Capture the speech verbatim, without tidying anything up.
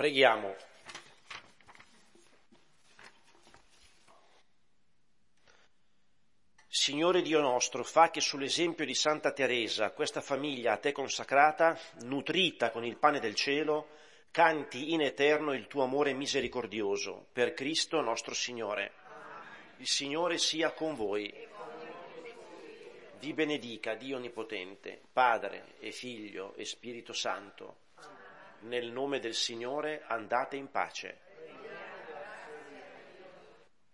Preghiamo. Signore Dio nostro, fa che sull'esempio di Santa Teresa questa famiglia a te consacrata, nutrita con il pane del cielo, canti in eterno il tuo amore misericordioso, per Cristo nostro Signore. Il Signore sia con voi. Vi benedica Dio Onnipotente, Padre e Figlio e Spirito Santo. Nel nome del Signore andate in pace.